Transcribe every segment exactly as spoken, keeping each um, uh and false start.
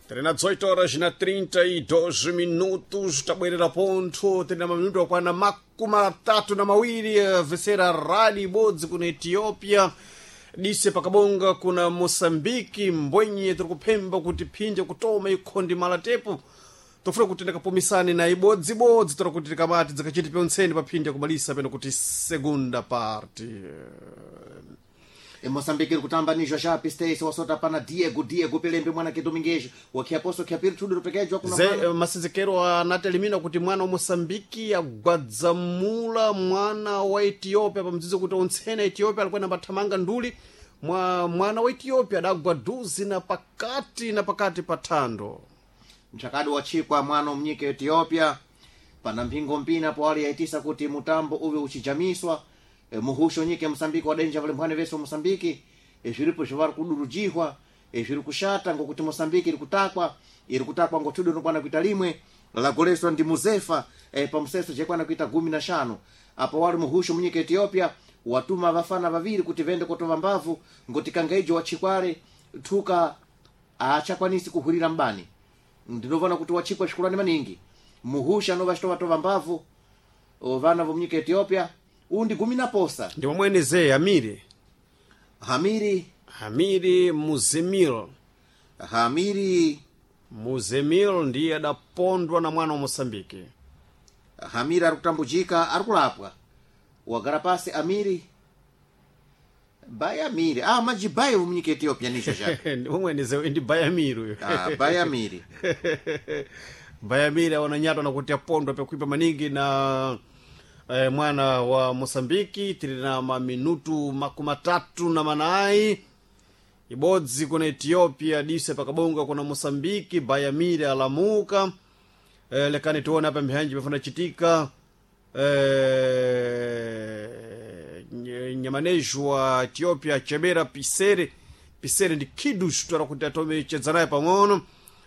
dezoito horas na trinta e dois minutos, tabwerera ponto, tena maminuto akwana makumi atatu na mawiri vesera rali ibodzi kuna Ethiopia dise pakabonga kuna Mosambiki mbwenye turikupemba kuti phinja kutoma ikhondi malatepu tofuna kuti ndikapomisane na ibodzi ibodzi tora kuti tikamati dzakachiti pyontseni paphinja kubalisa peno kuti segunda parte. E Moçambique kutamba ni Jojapi Stace wasota pana Diego Diego Pelembe mwana ke Domingues wakiaposto kiapiri tudo rupekejwa kuna ze uh, masizekero anatelimina kuti mwana wa Moçambique agwadzamula mwana wa Ethiopia pamdzizo kuti ontsena Ethiopia alikuwa namba thamanga nduli mwa mwana wa Ethiopia adagwaduzi na pakati na pakati patando mchakado wa chikwa mwana mnyike Ethiopia pana mpingo mpina po hali yaitisa kuti mutambo uwe uchijamiswa. E, muhusho nyike Msambiki wadenja vale mwane veso Msambiki e, viripo jivaru kudurujihwa e, viri kushata ngokuti Msambiki iri kutakwa iri kutakwa ngotudo nukwana kuita limwe la goleswa ndi muzefa e, pa mseso jekwana kuita gumi na shano apo wali muhusho mnyike Ethiopia watuma vafana vaviri kuti vende kotova mbavu ngoti kangaijo wachikware tuka achakwanisi kuhurira mbani ndinovana kuti wachikwa shikulani maningi muhusha no vashitova tova mbavu vana vomnyike Ethiopia undi gumi na posa ndi mwene ze Hamiri Hamiri Hamiri Muzemil Hamiri Muzemil ndiye adapondwa na mwana wa Mosambiki. Hamiri arikutambujika arikulapwa wagara pasi Amiri Bayamiri ah majibaye umnyike Ethiopia nisho chake ndi mwene ze ndi Bayamiri uyo ah Bayamiri Bayamiri wananyatwa na kuti apondwa pekuipa maningi na Eh, mwana wa Mosambiki tirina maminutu makumatatu na manai ibodzi kuna Ethiopia dise pakabonga kuna Mosambiki Bayamiri alamuka eh, lekani tuone hapa mihanji mefuna chitika eh, nyamaneju wa Ethiopia Chebera Pisere Pisere ndi kidush tuara kuti atome chedzanaye pang'ono.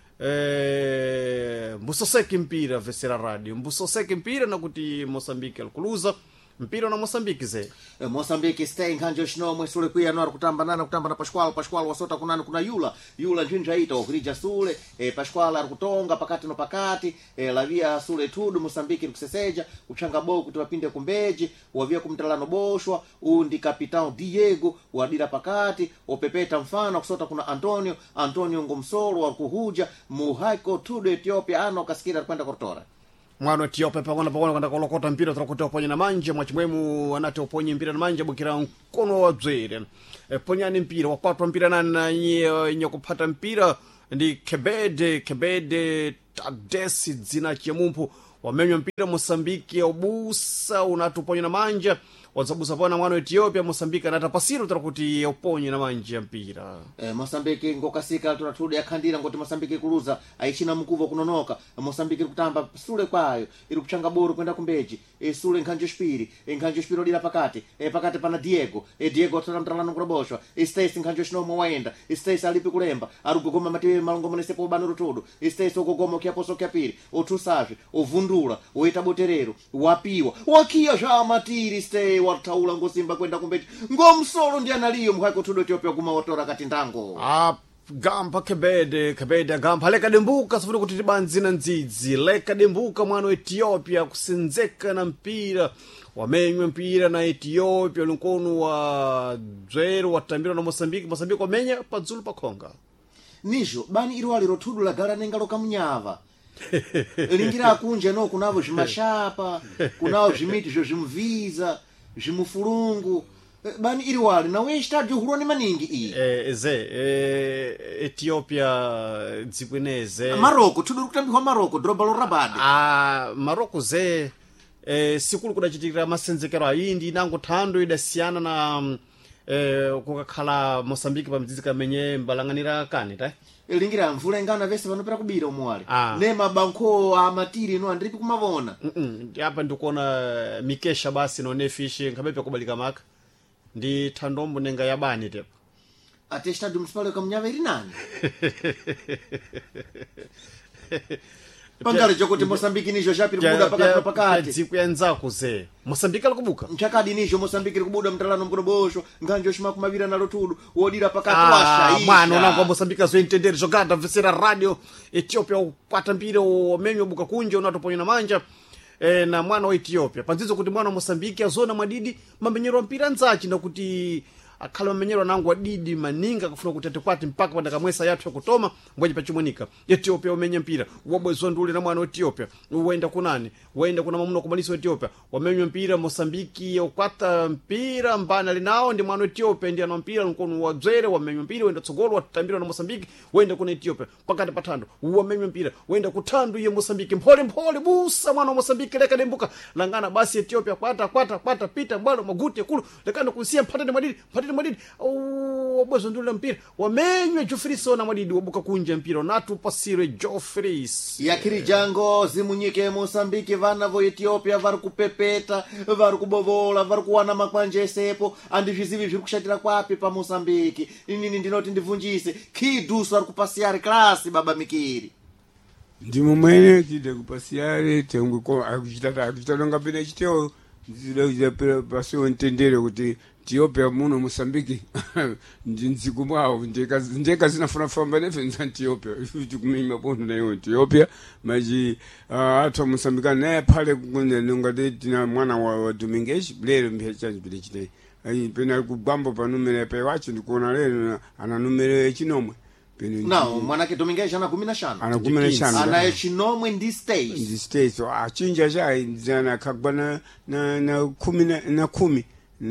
Eh, mbusoseke mpira vesera radio mbusoseke mpira na kuti Mosambiki alkuluza mpira na Mosambiki ze e, Mosambiki stay nkanjo shino mwesule kuya no kutamba nana kutamba na Pascual Pascual wasota kunana kuna Yula Yula njinja ita okrija sule e, Pascual arikutonga pakati no pakati e, lavia sule tudu Mosambiki rikuseseja uchanga bo kuti wapinde kumbeji wavia kumtalano boshwa undi kapitao Diego wadira pakati opepeta mfano kusota kuna Antonio Antonio ngomsoro wakuhuja muhaiko tudu Ethiopia ano kaskira kwenda kortora mwana Ethiopia pangona pangona kwenda kolokota mpira turakuta uponye na manje mwachimwemu anate uponye mpira na manje bukira mkono wa dzere e, ponyani mpira wakwatwa mpira na nye, nye kupata mpira ndi Kebede Kebede Tadesi dzina chemumpu wamenywa mpira Mosambiki ubusa unatuponye na manje wazabusa pona mwana Ethiopia Mosambiki anatapasiro turakuti uponye na manje mpira e, Mosambiki ngokasika turatude yakhandira ngoti Mosambiki kuluza aichina mkuvo kunonoka Mosambiki kutamba sule kwayo iri kuchanga boru kwenda kumbeji e, sule nkhanjo shpiri e, nkhanjo shpiri odira pakati e, pakati pana Diego e, Diego tramtralano kuroboshwa e, Stace nkhanjo shinomo waenda e, Stace alipi kulemba arugogoma matiwe malongo monesepo bano rutudo e, Stace ogogoma kiaposo kiapiri otusaje ovundula oita boterero wapiwa wakia ja matiri Stace wataula ngosimba kwenda kumbeji ngomsolo ndi analiyo mhaiko tudo Ethiopia kuma watora kati ndango ah gamba Kebede Kebede gamba leka dembuka sifuri kuti tibanzi na ndzidzi leka dembuka mwana wa Ethiopia kusenzeka na mpira wamenywa mpira na Ethiopia lunkono wa dzero watambira na Mosambiki Mosambiki wamenya padzulu pakhonga nijo bani iri waliro tudu la gala nengalo kamnyava lingira kunje no kunavo zimashapa kunavo zimiti zho zimviza zimufurungu bani iri wali na we stadio huroni maningi iyi eh ze eh, Ethiopia dzikweneze Maroko tudu kutambihwa Maroko droba lo Rabade ah Maroko ze eh, sikulu kudachitikira masenzekero ayindi nango thando idasiyana na eh, kukakhala Mosambiki pamdzidzi kamenye mbalanganira kani ta lingira mvula ngana vese vanopera kubira umwali ah. ne mabanko amatiri no andripi kumavona mm -mm. Hapa ndikuona mikesha basi no nefishi ngabepe kubalika maka ndi thandombo nenga yabani tepo ate stadio municipal kamnyava iri nani pangale chokuti Mosambiki nicho chapiri kubuda pakati na pakati dziku yanzako ze Mosambiki alikubuka mchakadi nicho Mosambiki kubuda mtalano mkudobosho nganjo shima kumavira nalo tudu wodira pakati ah, washaisha mwana unangwa Mosambiki azoentendere zogada vesera radio Ethiopia upata mpira umenyo buka kunje unatoponya na manja e, na mwana wa Ethiopia panzizo kuti mwana wa Mosambiki azona madidi mamenyero wa mpira nzachi na kuti akhala mamenyero nangu wadidi maninga kufuna kuti atikwati mpaka pandaka mwesa yathu ya kutoma mbwaji pachimonika Ethiopia umenye mpira wabwezo nduli na mwana wa Ethiopia uwenda kunani uwenda kuna mamuno kumalisi wa Ethiopia wamenye mpira Mosambiki ukwata mpira mbana linao ndi mwana wa Ethiopia ndi ana mpira nkono wa dzere wamenye mpira wenda tsogolo watambira na Mosambiki wenda kuna Ethiopia pakati patando wamenye mpira wenda kutandu ye Mosambiki mpole mpole busa mwana wa Mosambiki leka dembuka langana basi Ethiopia kwata kwata kwata pita bwana maguti kulu lekana kusia mpatane madidi mpatane madidi oh bwezo ndula mpira wamenywe Jofriso na madidi wabuka kunja mpira natu pasire Jofris yakiri jango zimunyike Mosambiki vana vo Ethiopia vari kupepeta vari kubovola vari kuwana makwanje sepo andi zvizivi zviri kushatira kwapi pa Mosambiki inini ndinoti ndivunjise kidusu ari kupasiari klasi baba Mikiri ndimo mwene kide kupasiari tengu ko akuchitata akuchitalonga pene chiteo ndizira pera pasio ntendere kuti Ethiopia muno Mosambiki ndinziku mwawo ndeka ndeka zinafuna famba nefe nza Ethiopia kuti kumima bondo nayo Ethiopia maji atwa Mosambika naye pale kunye ngade tina mwana wa Domingues lero mbecha chipile chite ai pena kubambo pa numero pe wacho ndikuona lero ana numero chinomwe no mwana ke Domingues ana kumi na tano ana kumi na tano ana chinomwe ndi stage ndi stage so achinja jai ndana kagbana na na kumi na kumi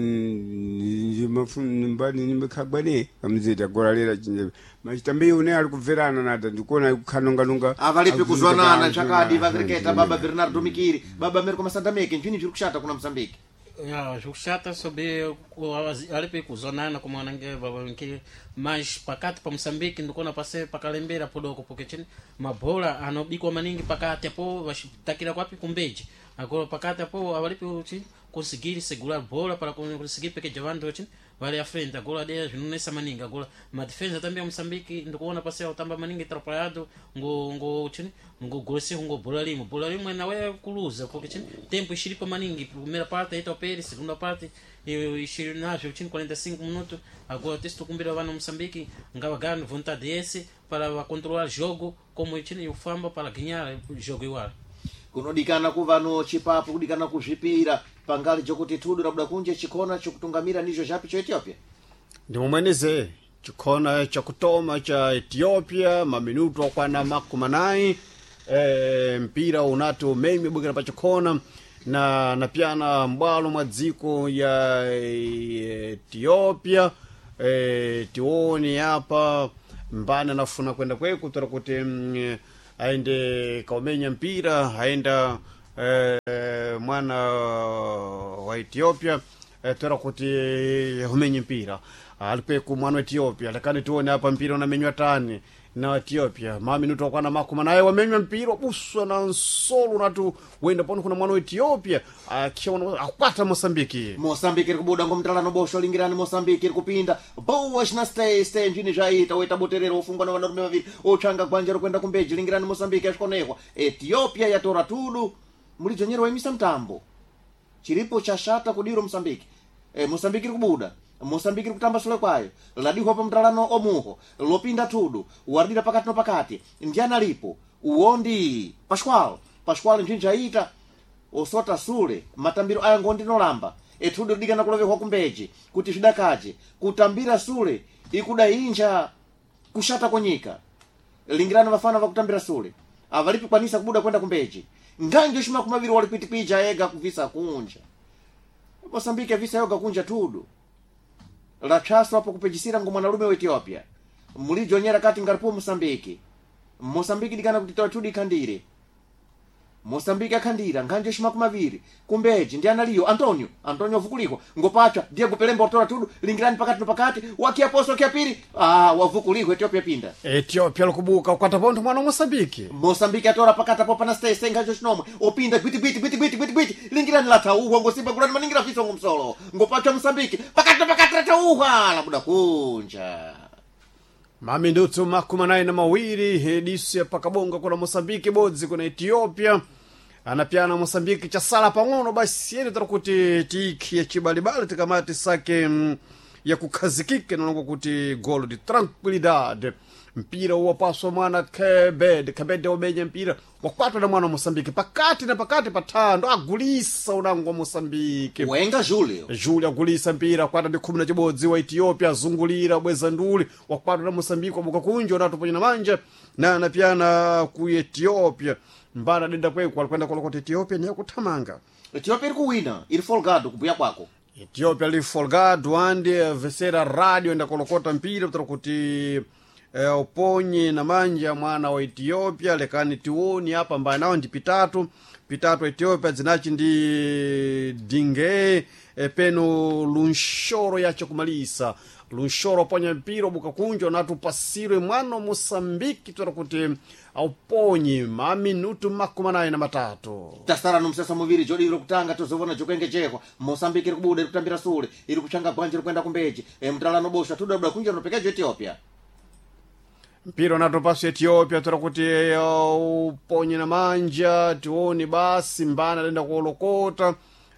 ndimafuna mbani nimekhagbane kamzeta goralera chinje machitambe une ali kuverana nada ndikuona kukhanonga nonga avalipi kuzwanana chakadi vakriketa baba Bernardo Mikiri baba Americo Masandameke njini zviri kushata kuna Mozambique ya kushata sobe alipi kuzwanana kwa mwanange baba Mikiri mas pakati pa Mozambique ndikuona pase pakalembera podoko poke chini mabola anobikwa maningi pakati hapo washitakira kwapi kumbeji agora pakati hapo avalipi chini conseguir segurar bola para conseguir pegar javando assim vale a frente agora ideia não nessa maninga agora uma defesa também Moçambique ndikuona passeio tamba maninga atrapalhado ngo ngo chini ngo golse ngo bola limo bola limo na wewe kuluza porque chini tempo ishiripa maninga primeira parte aí topere segunda parte e ishirinajo chini quarenta e cinco minutos agora texto kumbira vana Moçambique ngava ganho vontade esse para controlar jogo como chini o famba para ganhar jogo igual kunodikana kuvano chipapo kudikana kuzvipira pangali chokuti tudu rabuda kunje chikona chokutungamira ndicho chapi cha Ethiopia ndimo mweneze chikona cha kutoma cha Ethiopia maminuto kwana makumanai e, mpira unato memi bugana pa chikona na na piana mbalo madziko ya Ethiopia e, tioni hapa mbana nafuna kwenda kwe kutora kuti mm, aende kaumenya mpira aenda eh, mwana wa Ethiopia eh, tora kuti humenye mpira alipeku mwana wa Ethiopia lakini tuone hapa mpira unamenywa tani na Ethiopia mama minuto kwa na makuma naye wamenywa mpira buswa na nsolo natu wenda pano kuna mwana wa Ethiopia akishaona akwata Mozambique Mozambique kubuda ngomtalano bosho lingirani Mozambique kupinda bowash na stay stay njini jaita weta boterero ufungwa na wanarume wavili ochanga kwanjero kwenda kumbeji lingirani Mozambique ashkonekwa Ethiopia yatora tudu mulijonyero waimisa mtambo chiripo cha shata kudiro Mozambique e, Mozambique kubuda Mozambique kutamba sule kwayo ladi hopa mtalano omuho lopinda tudu wardira pakati no pakati ndiana lipo uondi Pascual Pascual njini jaita osota sule matambiro aya ngondi nolamba etudo digana kulove kwa kumbeji kuti zvidakaje kutambira sule ikuda inja kushata konyika lingirana vafana vakutambira sule avalipi kwanisa kubuda kwenda kumbeji nganjo shima kumaviri walipiti pija ega kuvisa kunja Mozambique visa yoga kunja tudo la chaso hapo kupejisira ngo mwanarume wa Ethiopia mulijo nyera kati ngaripo Mozambique Mozambique digana kutitoa tudi kandire Mozambique akandira nganje shima kumaviri kumbeji ndi analiyo Antonio Antonio vukuliko ngopacha Diego Pelemba otora tudu lingirani pakati no pakati wakia poso kia pili ah wavukuliko Ethiopia pinda Ethiopia lokubuka kwata ponto mwana Mozambique Mozambique atora pakata popa na stay stay nganje shinomo opinda biti biti biti biti biti biti lingirani lata uwa ngosimba kulani maningira fiso ngomsolo ngopacha Mozambique pakati no pakati lata uwa la buda kunja Mamindutu makumi anayi na mawiri hedisi pakabonga kuna Mosambiki bodzi kuna Ethiopia anapiana Mosambiki chasala pang'ono basi yeni tarakuti tiki ya chibalibali tikamati sake mm, ya kukazikike nanongo kuti golo di tranquilidade mpira uwapaswa mwana Kebede Kebede umenye mpira wakwatwa na mwana Mosambiki pakati na pakati patando agulisa unango Mosambiki Wenga Julio Julio agulisa mpira kwata ndi kumi na chibodzi wa Ethiopia azungulira bweza nduli wakwatwa na Mosambiki wabuka kunjo natuponya na manja na anapiana ku Ethiopia mbana denda kweku alikwenda kolokota Ethiopia ni yakutamanga Ethiopia iri kuwina iri folgado kubuya kwako Ethiopia li folgado ande vesera radio enda kolokota mpira utara kuti eh, uponye na manja mwana wa Ethiopia lekani tioni hapa mbaya nao ndi pitatu pitatu Ethiopia zinachi ndi dinge eh, peno lunshoro yacho kumalisa lunshoro ponya mpira buka kunjo natu pasirwe mwana Mosambiki utara kuti auponye maminutu makumi anayi na matatu tasara nomsesa muviri jodi iri kutanga tozovona jokenge chekwa Mosambiki iri kubuda iri kutambira sule iri kuchanga bwanje iri kuenda kumbeji e mtalano bosha tudabuda kunja nopekejo Ethiopia mpira natopasa Ethiopia tora kuti uh, uponye na manja tioni basi mbana lenda kuolokota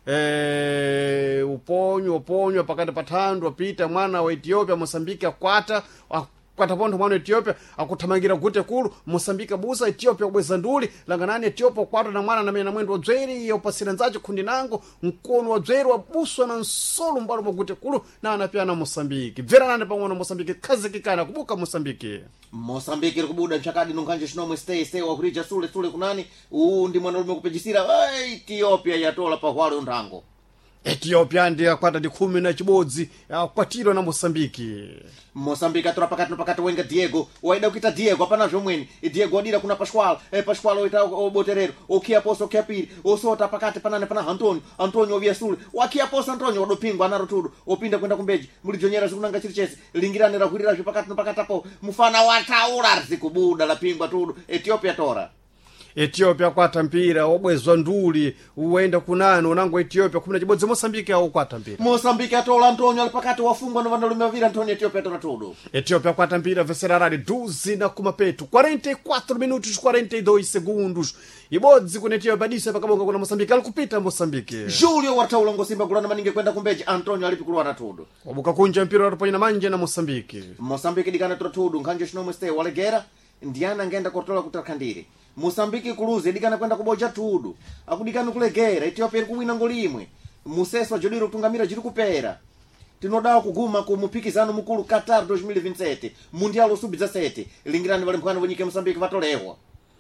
e, uponywa uponywa pakati pathandu apita mwana wa Ethiopia Mosambiki akwata kwata pontho mwana Ethiopia akuthamangira gute kulu Mosambiki busa Ethiopia kubweza nduli langanani Ethiopia kwata na mwana na mena mwendo wadzweri yaupasira nzacho kundi nango mkono wadzweri wabuswa na nsolo mbalo mwagute kulu na anapiana Mosambiki bvera nane pang'ono Mosambiki khazikikana kubuka Mosambiki Mosambiki iri kubuda nchakadi nunganje shinomwe stay stay wakurija sule sule kunani uu ndi mwana lume kupejisira Ethiopia yatola pahwalo ndhango Ethiopia ndi akwata ndi khumi na chibodzi akwatiro na Mosambiki Mosambiki atora pakati no pakati wenga Diego waida kuita Diego apana zomweni Diego wadira kuna Pascual e Pascual oita oboterero okia poso okia piri osota pakati panane pana Antonio Antonio ovia sule wakia poso Antonio wadopingwa anarotudo opinda kwenda kumbeji mulijonyera zikunanga chirichese lingirane la kurira pakati no pakati apo mufana wataura zikubuda la pingwa tudo Ethiopia tora Ethiopia kwata mpira obwezwa nduli uenda kunani unango Ethiopia kumi na chibodzi Mosambiki au kwata mpira Mosambiki atola Antonio alipakati wafungwa na vandalume vile Antonio Ethiopia tora tudo Ethiopia kwata mpira vesera radi duzi na kumapetu quarenta e quatro minutos quarenta e dois segundos ibodzi kuna Ethiopia disa pakabonga kuna Mosambiki alikupita Mosambiki Julio wataula ngosimba kulana maninge kwenda kumbeji Antonio alipikulwa tudo wabuka kunja mpira wataponya na manje na Mosambiki Mosambiki dikana tora tudo nkanje shinomwe stay walegera ndiana ngenda kotola kutakandiri Mosambiki kuluze dikana kwenda kuboja tudo akudikana kulegera Ethiopia iri kuwina ngolimwe museswa jodiro kutungamira jiri kupera tinodawa kuguma ku mupikizano mukulu Qatar dois mil e vinte e sete mundial sub dezessete lingirani vale mkhana vonyike Mosambiki vatolehwa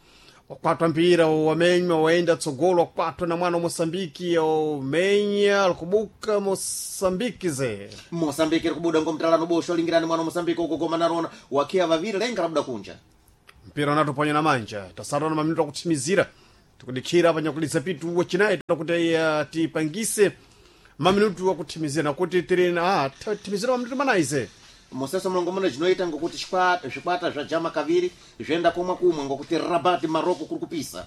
kwatwa mpira wamenywa waenda tsogolo kwatwa na mwana Mosambiki omenya alikubuka Mosambiki ze Mosambiki iri kubuda ngomtalano bosho lingirani mwana Mosambiki ukugoma narona wakia vaviri lenga labda kunja mpira unatoponya na manja tasarona maminuto akutimizira tikudikira apa nyakuliza pitu wachinayi tutakuti uh, tipangise maminuto akutimizira nakuti tirina ah timizira maminuto manaize Mosesa mlongo mwana jinoita ngokuti shikwata shikwata zva jama kaviri zvenda kumwa kumwe ngokuti Rabat Maroko kuri kupisa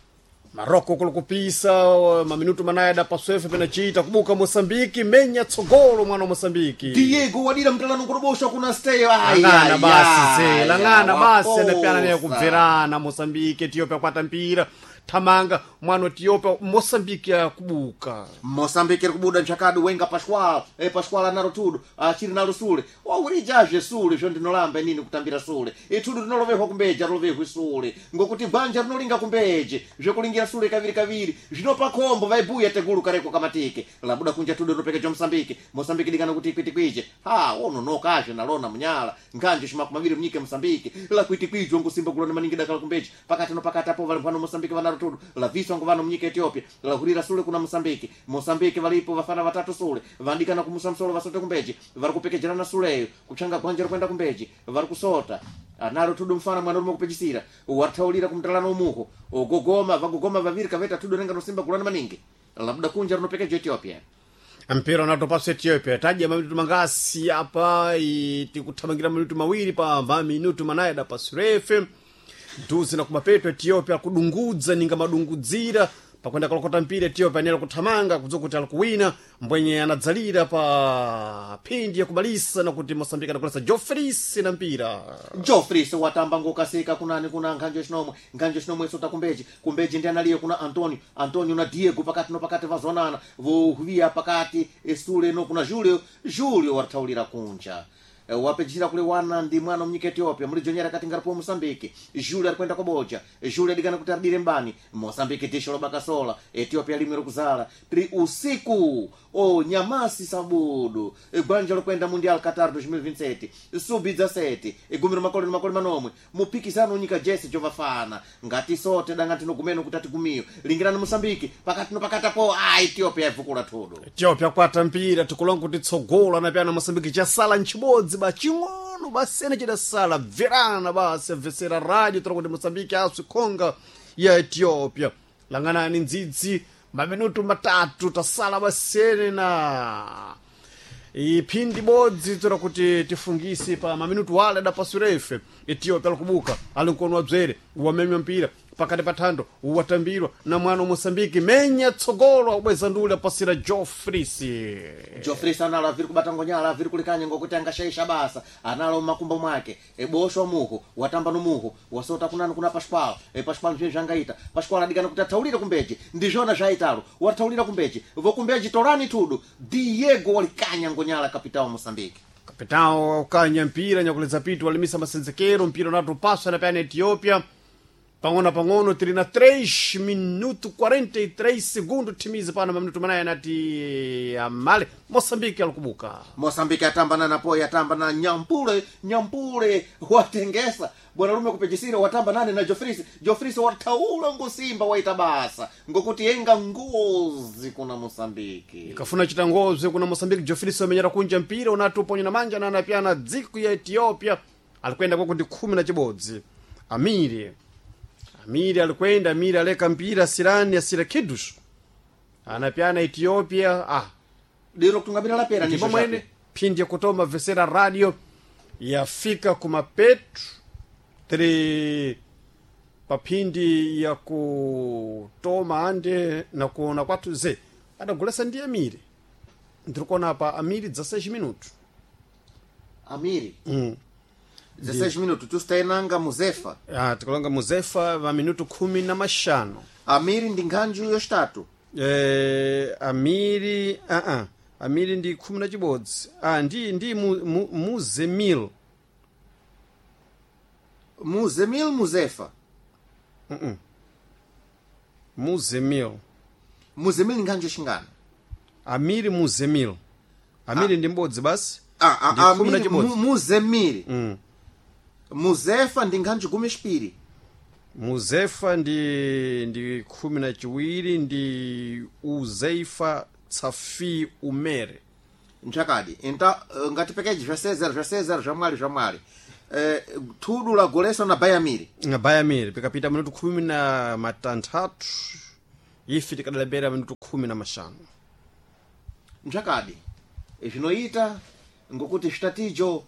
Maroko kuli kupisa uh, maminuto manayi adapaswefe pena chita kubuka Mosambiki menya tsogolo mwana Mosambiki Diego wadira mtalano ngorobosha kuna stay langana basi ze langana basi anapiana naye kubverana Mosambiki Ethiopia kwata mpira tamanga mwana Ethiopia Mosambiki akubuka Mosambiki kubuda nchakadi wenga Pascual e Pascual anaro tudo achiri nalo sule waurijaje sule zvo ndinolambe nini kutambira sule itudo rinoloveho kumbeje rinoloveho sule ngokuti banja rinolinga kumbeje zvekulingira sule kaviri kaviri zvinopa kombo vaibuya tegulu kareko kamatike labuda kunja tudo rinopeka Mosambiki Mosambiki dikana kuti kwiti kwije ha ono nokazve nalona munyala nganje shima kumaviri mnyike Mosambiki la kwiti kwijo ngosimba kulona maningida kala kumbeje pakati no pakati apo vale mwana Mosambiki vana tudo la viswa ngovano mnyike Ethiopia la hurira sule kuna Mosambiki Mosambiki valipo vafana vatatu sule vandikana kumusamsolo vasote kumbeji vari kupekejerana suleyo kuchanga kwanja kwenda kumbeji vari kusota anaro tudo mfana mwana rume kupejisira wartaulira kumtalano umuho ogogoma vagogoma vaviri kaveta tudo renga nosimba kulana maningi labda kunja rinopekeje Ethiopia mpira unatopasa Ethiopia taja maminuto mangasi apa tikuthamangira maminuto mawiri pa maminuto manayi adapasurefe duzi na kumapeto Ethiopia kudungudza ninga madungudzira pakwenda kolokota mpira ethiopia anera kuthamanga kudzokuti ali kuwina mbwenye anadzalira pa phindi yakubalisa nakuti moçambique adakulesa jofris na mpira jofris watamba ngokasika kunani kuna nkhanjo chinomwe nkhanjo chinomwe sota kumbeji kumbeji ndi analiye kuna antonio antonio na diego pakati no pakati vazonana vohuviya pakati esule no kuna julio julio wathaulira kunja wapejira kule wana ndi mwana mnyika Ethiopia muli jonyera kati ngarapo Mozambique Jules alikwenda kwa boja Jules adigana kuti ardire mbani Mozambique tisho lobakasola Ethiopia limero kuzala tri usiku o nyamasi sabudu banja lokwenda mundial Qatar dois mil e vinte e sete sub dezessete igumiro makolo makolo manomwe mupikisano unyika Jesse Jovafana ngati sote dangati no kumeno kutati kumiyo lingirana Mozambique pakati no pakata po a Ethiopia ivukula todo Ethiopia kwata mpira tikulonga kuti tsogola na pyana Mozambique chasala nchibodzi baching'ono basene chidasala verana basi vesera radio tira kuti Mozambique asikonga ya Ethiopia langanani ndzidzi maminutu matatu tasala basene na iphindi bodzi tira kuti tifungisi pa maminutu wale adapasurefe Ethiopia alikubuka alinkono wabzere wamenya mpira pakati pathando watambirwa na mwana wa Mozambique menya tsogolo ubweza ndule pasira Jofris Jofris analo aviri kubata ngonyala aviri kulikanya ngokuti angashaisha basa analo makumbo mwake ebosho muho watamba no muho wasota kunani kuna Pascual e Pascual nje jangaita Pascual adigana kuti ataulira kumbeji ndijona jaitalo wataulira kumbeji vo kumbeji torani tudo Diego walikanya ngonyala kapitao wa Mozambique kapitao kanya mpira nyakuleza pitu walimisa masenzekero mpira nato paso na pena Ethiopia pangona pangono tirina três minuto quarenta e três segundo timizi pana minuto manaya nati amale Mozambique alikubuka Mozambique atambana na poya atambana nyampule nyampule watengesa bwana lume kupejisira watamba nane na Jofris Jofris wataula ngosimba waitabasa ngokuti yenga ngozi kuna Mozambique ikafuna chitangozi kuna Mozambique Jofris wamenyera kunja mpira unatuponya na manja na anapiana dziku ya Ethiopia alikwenda kwa kuti kumi na chibodzi Amiri Amiri alikwenda Amiri aleka mpira sirani asira kidus anapiana Ethiopia ah diro kungabira la pera ni mwene phindi ya kutoma vesera radio yafika kumapetu tri papindi ya kutoma ande na kuona kwatu ze adagulesa ndi Amiri ndirikona pa Amiri dezesseis minutos Amiri mm. dezesseis minutos tustaenanga Muzefa ah tikulanga Muzefa va minuto kumi na mashano Amiri ndi nkhanju yostatu eh Amiri a uh, a uh. Amiri ndi kumi na chibodzi ah ndi ndi mu, mu, Muzemil Muzemil Muzefa mm -mm. Muzemil Muzemil nkhanju shingana Amiri Muzemil Amiri ah. ndi mbodzi basi ah ah Amiri mu, Muzemil mm. Muzefa ndi nkhanju kumi spiri Muzefa ndi ndi kumi na chiwiri ndi Uzeifa Tsafi Umere nchakadi enta uh, ngati pekeji vya Cesar vya Cesar jamwali jamwali eh tudu la goleso na Bayamiri na Bayamiri pikapita minuto kumi na matantatu ifi tikadalembera minuto kumi na mashanu nchakadi zvinoita ngokuti statijo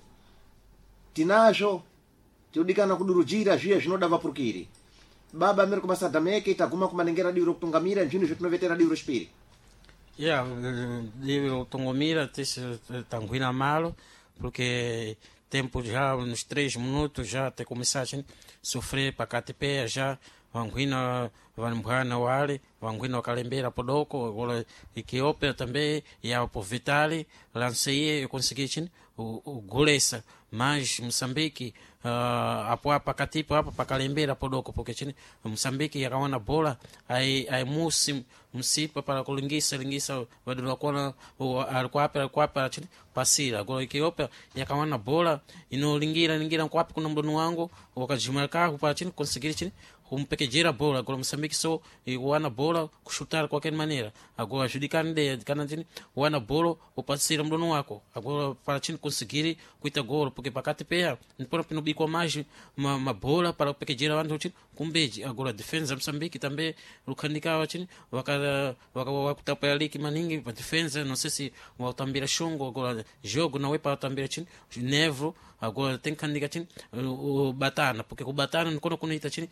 tinajo tiudikana kudurujira zviye zvinoda vapurukiri baba Amerika basada meke itaguma kumanengera diro kutungamira njini zvinovetera diro spiri yeah, diro tungomira tisi tanguina malo porque tempo já nos três minutos já te começar a sofrer para catepeia já vanguina vanmbwana wale vanguina wakalembera podoko agora Ethiopia também ia por Vitali lancei eu consegui chin o, o golesa mas Moçambique uh, apo hapa katipo hapa pakalembera podoko porque chini Moçambique yakaona bola ai ai musi msipa para kulingisa lingisa badala kuona alikuwa hapa alikuwa hapa chini pasira agora Ethiopia yakaona bola inolingira lingira kwa hapa kuna mdono wangu wakajimarika kwa chini conseguir chini kumpekejera bola agora Moçambique so wana bola kushutar qualquer maneira agora ajudicando de kana chini wana bola upasira mdono wako agora para chini conseguir kuita gol porque pakati pea nipora pinubikwa mais ma, ma bola para pekejera wantu chini kumbeji agora defensa Moçambique também lukanika chini waka wakutapa liki maningi pa defensa não sei se watambira shongo agora jogo não é para tambira chini nevro agora tem candiga chini batana porque com batana não quando kunaita chini ma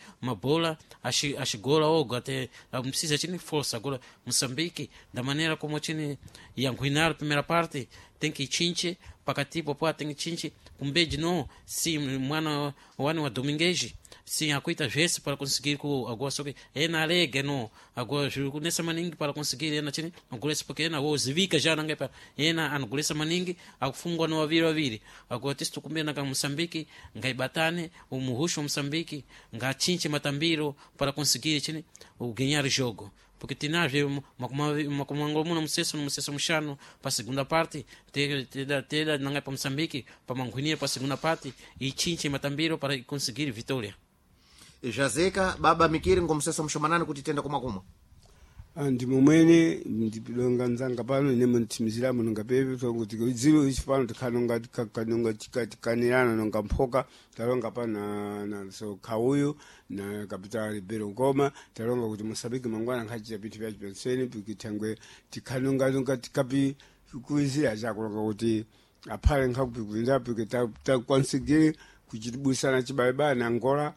bola axigola ogo até precisa chini força agora Moçambique da maneira como chini yanguinar primeira parte tem que chinche pakati popoa tem que chinche kumbeji no si mwana wani wa Domingues sim akuita vese para conseguir com agora só que é na alega no agora jogo nessa maningi para conseguir é na chini angulesa porque é na o zivika já não é para é na angulesa maningi akufungwa no aviro aviri agora testo kumbena kama Moçambique ngaibatane o muhusho Moçambique ngachinche matambiro para conseguir chini o ganhar jogo porque tinave makumangomuna museso museso mshano para segunda parte tela tela não é para Moçambique para manguinir para segunda parte e chinche matambiro para conseguir vitória. Jazeka baba mikiri ngomseso mshomanani kutitenda kumakuma andi mumwene ndipilonga nzanga pano ine mtimizira muno ngapepe so kuti zilo ichipano tikhanonga tikhanonga tikaniana nonga mphoka talonga pana na so kauyo na kapitali Ribeiro Ngoma talonga kuti Moçambique mangwana nkhachi pithi vya penseni pikithangwe tikhanonga nonga tikapi kuizira chakulonga kuti aphale nkhakupi kuinda pikita takonsigire kuchitibusana chibalibala na Angola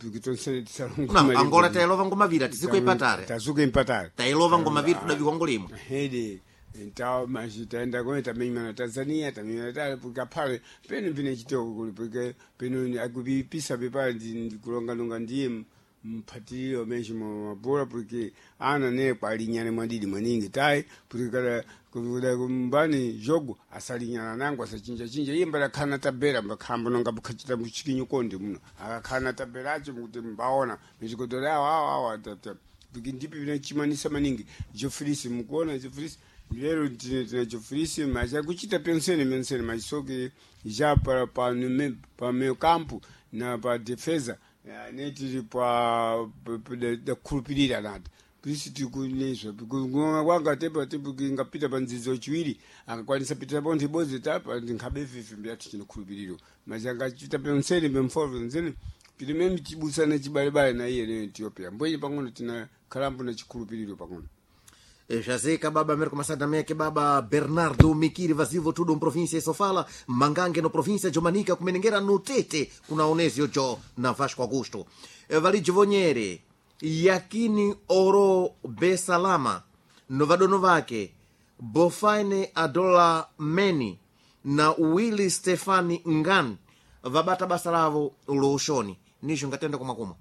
no, Angola tailova ngomavira tizikuipatare tazikuipatare tailova ngomavira tudavihongolimo hede então mas taenda com também na Tanzania também na Itália porque apare peno vine chitoko kuli porque peno akubipisa pepa ndi kulonga longa ndiye mpatiro mesmo mabora porque ana ne kwalinyane mwandidi maningi tai porque kada kuda kumbani jogo asalinyana nangu asachinja chinja yimba la kana tabera mbakhambo nonga bukhachita muchikinyo konde muno akakhana taberacho kuti mbaona mizikodola awa awa tata porque ndipi vina chimanisa maningi jofrisi mukuona jofrisi lero tina jofrisi mas akuchita pensene pensene mas soke já para para no para meu campo na para defesa neti pa da kulupirira nati prisi tikunezwa kunga kwanga tepa tepa ngapita panzizo chiwiri akakwanisa pita bonde boze tapa ndingabefifi mbyati chinokulupiriro majanga chita pensene bemfovo nzene pili memi chibusana chibalebale na iye ne Ethiopia mboye pangono tina kalambo na chikulupiriro pangono. Jazeka baba Americo Masada Meke baba Bernardo Mikiri vazivo tudo província Sofala Mangange no província de Manica kumenengera no Tete kuna Onesio Jo na Vasco Augusto Valide Voniere Yakini Oro Besalama Novadonovake Bofaine Adola Meni na Willy Stefani Ngan vabata basalavo uloshoni nisho ngatenda kumakuma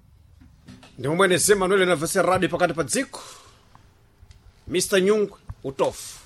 ndimwe nesema nole na vaseradi pakati pa dziko mister Nyungwe utofu